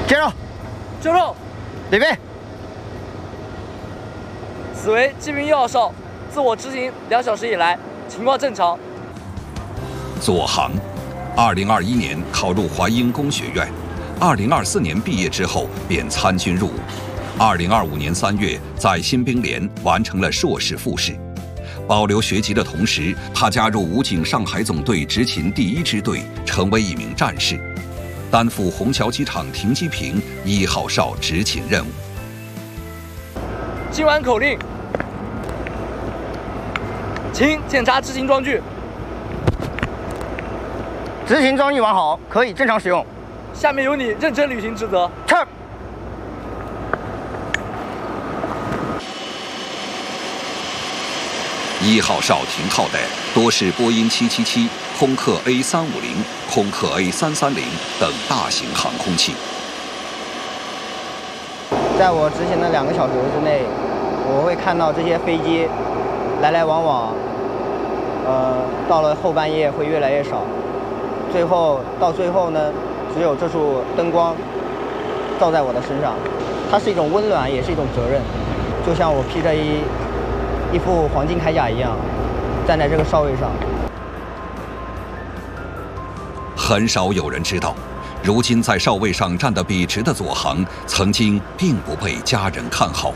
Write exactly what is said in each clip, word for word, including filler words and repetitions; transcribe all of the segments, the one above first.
接肉， 就肉。 礼备。 此为骑兵一号哨，自我执行两小时以来，情况正常。 左航，二零二一年考入淮阴工学院，二零二四年毕业之后便参军入伍。二零二五年三月，在新兵连完成了硕士复试。保留学籍的同时，他加入武警上海总队执勤第一支队，成为一名战士，担负虹桥机场停机坪一号哨执勤任务。 听完口令，请检查执勤装具。 执勤装具完好，可以正常使用。 下面由你认真履行职责。 撤。 一号哨停靠的多是波音七七七、空客 A 三五零、空客 A 三三零等大型航空器。 在我执行的两个小时之内，我会看到这些飞机来来往往，呃，到了后半夜会越来越少，最后到最后呢，只有这束灯光照在我的身上，它是一种温暖，也是一种责任，就像我披着一一副黄金铠甲一样，站在这个哨位上。 很少有人知道，如今在哨位上站得笔直的左航，曾经并不被家人看好。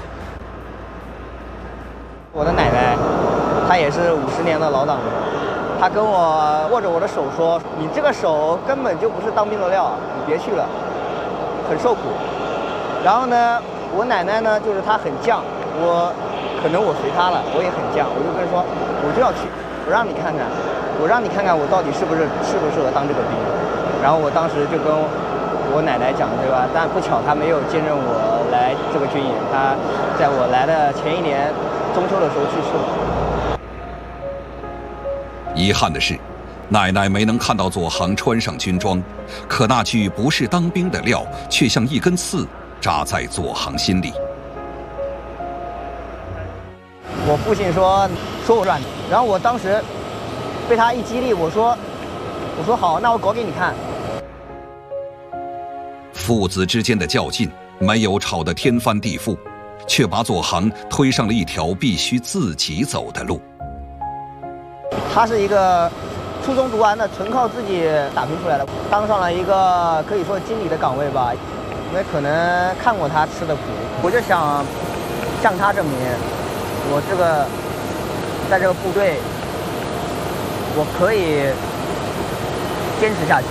我的奶奶，她也是五十年的老党员，她跟我握着我的手说：“你这个手根本就不是当兵的料，你别去了，很受苦。”然后呢，我奶奶呢，就是她很犟，我可能我随她了，我也很犟，我就跟她说，我就要去，我让你看看，我让你看看我到底是不是适不适合当这个兵。然后我当时就跟我奶奶讲，对吧？但不巧她没有接任我来这个军营，她在我来的前一年中秋的时候去世了。 遗憾的是，奶奶没能看到左航穿上军装，可那句不是当兵的料，却像一根刺扎在左航心里。 我父亲说说我软，然后我当时被他一激励，我说我说好，那我搞给你看。 父子之间的较劲没有吵得天翻地覆，却把左航推上了一条必须自己走的路。 他是一个初中读完的，纯靠自己打拼出来的，当上了一个可以说经理的岗位吧。因为可能看过他吃的苦，我就想向他证明，我这个在这个部队，我可以坚持下去。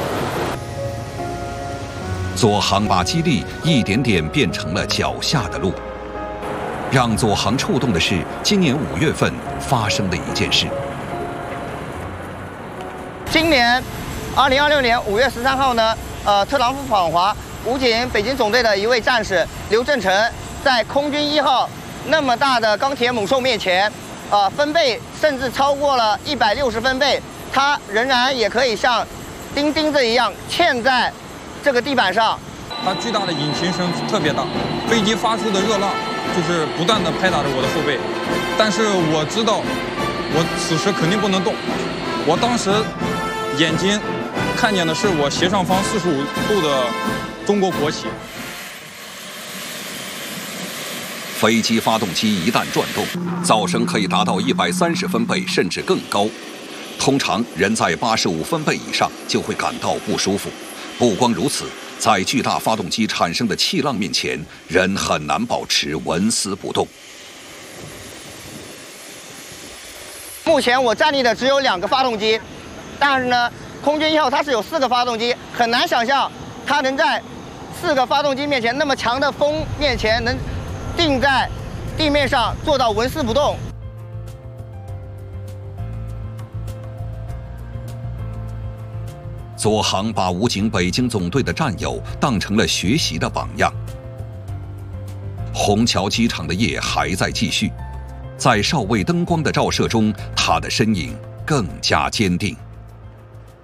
左航把激励一点点变成了脚下的路。让左航触动的是今年五月份发生的一件事。 今年，二零二六年五月十三号呢，呃，特朗普访华，武警北京总队的一位战士刘振成，在空军一号那么大的钢铁猛兽面前，呃，分贝甚至超过了一百六十分贝，他仍然也可以像钉钉子一样嵌在这个地板上。 它巨大的引擎声特别大，飞机发出的热浪就是不断地拍打着我的后背，但是我知道，我此时肯定不能动。我当时眼睛看见的是我斜上方四十五度的中国国旗。 飞机发动机一旦转动，噪声可以达到一百三十分贝，甚至更高。通常人在八十五分贝以上就会感到不舒服。不光如此，在巨大发动机产生的气浪面前，人很难保持纹丝不动。 目前我站立的只有两个发动机，但是呢，空军一号它是有四个发动机，很难想象它能在四个发动机面前那么强的风面前能定在地面上做到纹丝不动。 左航把武警北京总队的战友当成了学习的榜样。虹桥机场的夜还在继续，在哨位灯光的照射中，他的身影更加坚定。